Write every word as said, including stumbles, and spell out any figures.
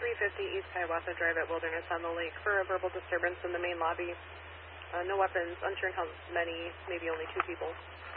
three fifty East Hiawatha Drive at Wilderness on the Lake for a verbal disturbance in the main lobby. Uh, no weapons, unsure how many, maybe only two people.